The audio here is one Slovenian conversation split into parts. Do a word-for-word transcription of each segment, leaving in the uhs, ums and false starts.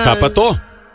Kaj pa to?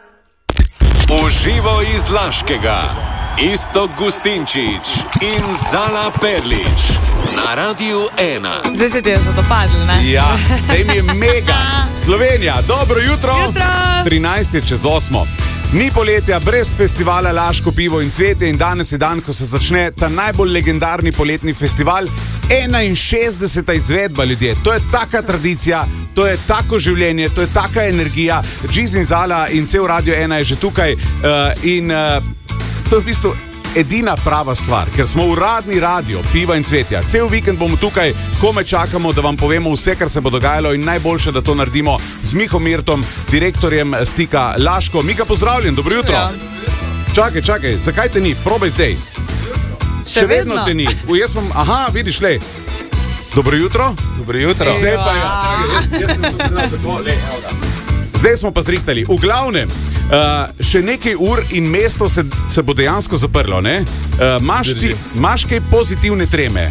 Uživo iz Laškega. Iztok Gustinčič in Zala Perlič na Radiu ena. Zdaj se ti je zadopadlo, ne? Ja, zdaj mi je mega. Slovenija, dobro jutro. Jutro. trinajst je čez osmo. Ni poletja brez festivala Laško pivo in cvetje in danes je dan, ko se začne ta najbolj legendarni poletni festival. enainšestdeseta izvedba, ljudje. To je taka tradicija, to je tako življenje, to je taka energija. Džiz in Zala in cel Radio ena je že tukaj uh, in uh, to je v bistvu edina prava stvar, ker smo uradni radio piva in cvetja. Cel vikend bomo tukaj, komaj čakamo, da vam povemo vse, kar se bo dogajalo in najboljše, da to naredimo z Miho Mirtom, direktorjem stika Laško. Mika, pozdravljen, dobro jutro. Ja. Čakaj, čakaj, zakaj te ni? Probaj zdaj. Še, Še vedno. vedno te ni. U, jaz vam, aha, vidiš, lej. Dobro jutro. Dobro jutro. Zdaj pa ja. Čakaj, jaz, jaz sem tako, lej, evo ga. Zdaj smo pa zrihtali. V glavnem, uh, še nekaj ur in mesto se, se bo dejansko zaprlo, ne? Uh, Maš ti, maš kaj pozitivne treme?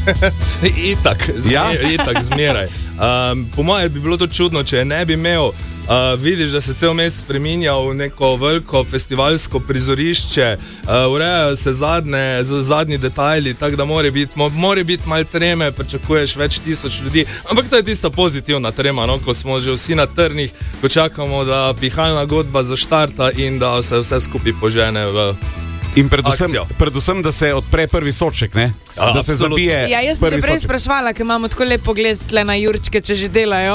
Itak, zmer, ja? itak, zmeraj. Um, po mojem bi bilo to čudno, če ne bi imel. Uh, vidiš, da se cel mest spreminja v neko veliko festivalsko prizorišče, uh, urejajo se zadnje, zadnji detajli, tako da mora biti bit malo treme, pričakuješ več tisoč ljudi, ampak to je tista pozitivna trema, no? Ko smo že vsi na trnih, ko čakamo, da pihalna godba zaštarta in da se vse skupaj požene v in predvsem, predvsem, da se odpre prvi soček, ne? Ja, da se absolutno. zabije. Ja, jaz sem že prej soček. sprašvala, ker imamo tako lep pogled tle na Jurčke, če že delajo.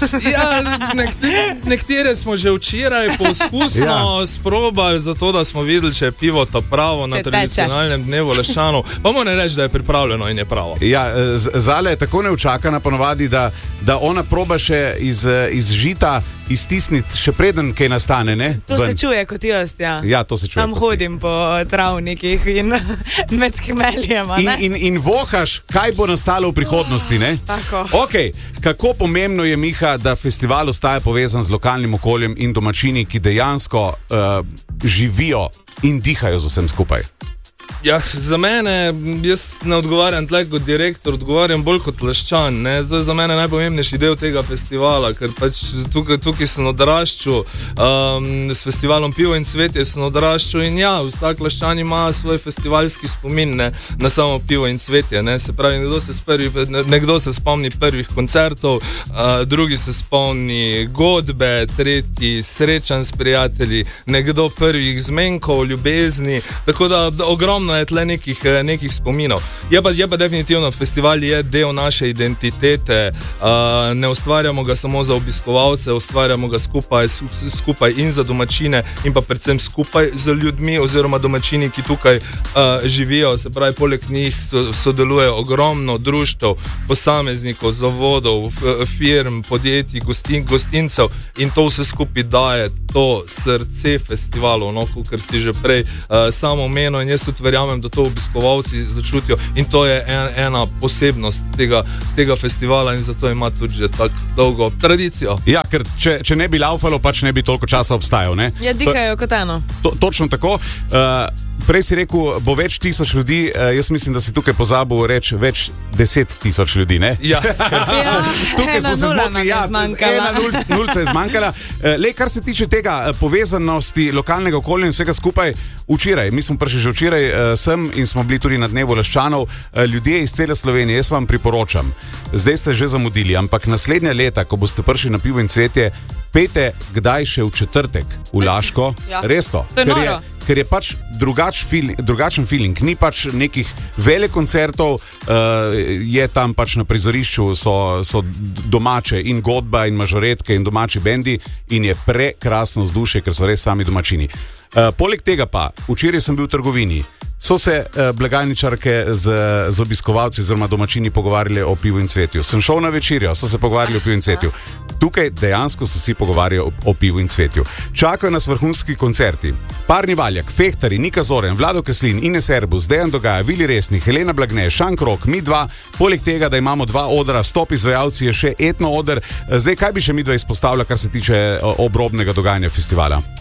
Ja, nektere, nektere smo že včeraj poskusno ja. sprobali, zato da smo videli, če je pivo to pravo če na tradicionalnem teče. Dnevu Leščanov. Pa moram reči, da je pripravljeno in je pravo. Ja, Zala je tako neučakana ponovadi, da, da ona proba še iz, iz žita iztisniti, še preden kaj nastane, ne? To Ven. se čuje kot jaz, ja. Ja, to se čuje. Tam hodim po travnikih in med hmeljema, ne? In, in, in vohaš, kaj bo nastalo v prihodnosti, ne? Tako. Ok, kako pomembno je, Miha, da festival ostaja povezan z lokalnim okoljem in domačini, ki dejansko uh, živijo in dihajo z vsem skupaj? Ja, za mene, jaz ne odgovarjam tle kot direktor, odgovarjam bolj kot Laščan, ne? To je za mene najpomembnejši del tega festivala, ker pač tukaj, tukaj sem odraščal, um, s festivalom Pivo in cvetje sem odraščal in ja, vsak Laščan ima svoj festivalski spomin, ne? Na samo Pivo in cvetje, ne? Se pravi, nekdo se, prvi, nekdo se spomni prvih koncertov, uh, drugi se spomni godbe, tretji srečanj s prijatelji, nekdo prvih zmenkov, ljubezni, tako da ogromno je tle nekih, nekih spominov. Je pa, je pa definitivno, festival je del naše identitete, uh, ne ustvarjamo ga samo za obiskovalce, ustvarjamo ga skupaj, skupaj in za domačine in pa predvsem skupaj z ljudmi oziroma domačini, ki tukaj uh, živijo. Se pravi, poleg njih so, sodelujejo ogromno društev, posameznikov, zavodov, firm, podjetij, gostin, gostincev in to vse skupaj daje to srce festivalov, no, ker si že prej uh, samo omenil in jaz tudi verjamem, da to obiskovalci začutijo in to je en, ena posebnost tega, tega festivala in zato ima tudi že tako dolgo tradicijo. Ja, ker če, če ne bi laufalo, pač ne bi toliko časa obstajal, ne? Ja, dihajo kot eno. To, točno tako. Uh, Prej si rekel, bo več tisoč ljudi, uh, jaz mislim, da si tukaj pozabil reči več deset tisoč ljudi, ne? Ja. Ja, tukaj smo se zmotili, ja, ena nulca, nulca je zmanjkala. Uh, le, kar se tiče tega uh, povezanosti lokalnega okolja in vsega skupaj, včeraj, mi smo prišli že včeraj uh, sem in smo bili tudi na dnevu Laščanov, uh, ljudje iz cele Slovenije, jaz vam priporočam, zdaj ste že zamudili, ampak naslednja leta, ko boste prišli na Pivo in cvetje, pejte kdaj še v četrtek v Laško, ja. Res to, to je ker, je, ker je pač drugač feel, drugačen feeling, ni pač nekih velikih koncertov, uh, je tam pač na prizorišču so, so domače in godba in mažoretke in domači bendi in je prekrasno vzdušje, ker so res sami domačini. Uh, poleg tega pa, včeraj sem bil v trgovini, so se uh, blagajničarke z, z obiskovalci oziroma domačini pogovarjali o Pivu in cvetju. Sem šel na večerjo, so se pogovarjali o Pivu in cvetju. Tukaj dejansko se vsi pogovarjajo o, o Pivu in cvetju. Čakajo nas vrhunski koncerti. Parni Valjak, Fehtari, Nika Zoren, Vlado Kreslin, Ines Erbus, Dejan Dogaja, Vili Resnik, Helena Blagne, Šank Rok, mi dva. Poleg tega, da imamo dva odra, stop izvajalci, je še etno oder. Zdaj, kaj bi še mi dva izpostavila, kar se tiče obrobnega dogajanja festivala?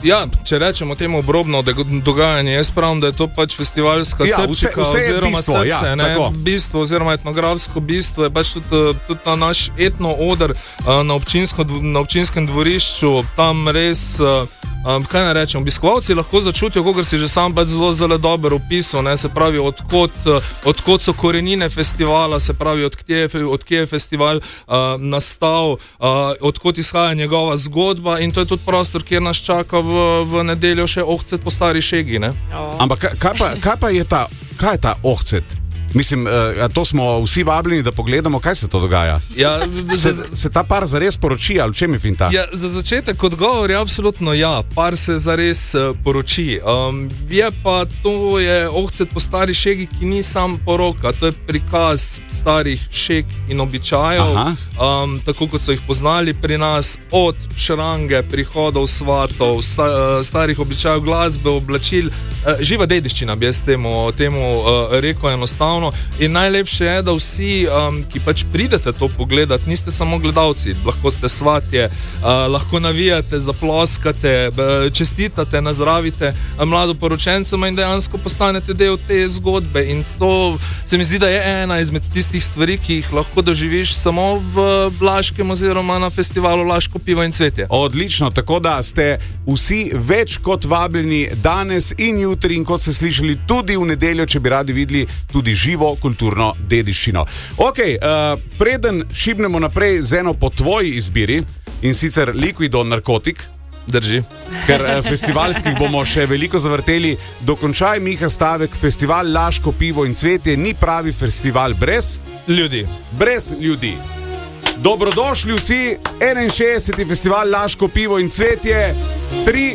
Ja, če rečemo temu obrobno dogajanje, jaz pravim, da je to pač festivalska ja, srčika vse, vse oziroma bistvo, srce, ja, ne, bistvo oziroma etnografsko bistvo je pač tudi, tudi ta naš etno oder na, na občinskem dvorišču, tam res, kaj ne rečem, obiskovalci lahko začutijo, kogar si že sam pač zelo, zelo dobro opisal, ne, se pravi, odkot, odkot so korenine festivala, se pravi, odkje je, odkje je festival uh, nastal, uh, odkot izhaja njegova zgodba in to je tudi prostor, kjer nas čaka v, v nedeljo še Ohcet po stari šegi, ne? Ampak kaj pa, kaj pa je ta, kaj je ta Ohcet? Mislim, to smo vsi vabljeni, da pogledamo, kaj se to dogaja. Ja, se, se ta par zares poroči, ali v čem je finta? Ja, za začetek odgovor je absolutno ja, par se zares uh, poroči. Um, je pa to je Ohcet po stari šegi, ki ni sam poroka, to je prikaz starih šeg in običajev, um, tako kot so jih poznali pri nas, od šrange, prihodov svatov, sta, uh, starih običajev, glasbe, oblačil, uh, živa dediščina bi jaz temu, temu uh, rekel enostavno. In najlepše je, da vsi, um, ki pač pridete to pogledati, niste samo gledalci, lahko ste svatje, uh, lahko navijate, zaploskate, čestitate, nazdravite mladoporočencema in dejansko postanete del te zgodbe. In to se mi zdi, da je ena izmed tistih stvari, ki jih lahko doživiš samo v Laškem oziroma na festivalu Laško pivo in cvetje. Odlično, tako da ste vsi več kot vabljeni danes in jutri in kot ste slišali tudi v nedeljo, če bi radi videli tudi živo kulturno dediščino. Ok, uh, preden šibnemo naprej z eno po tvoji izbiri in sicer Liquido narkotik, drži, ker uh, festivalskih bomo še veliko zavrteli, dokončaj Miha stavek, festival Laško pivo in cvetje ni pravi festival brez ljudi. Brez ljudi. Dobrodošli vsi, enainšestdeseti festival Laško pivo in cvetje, tri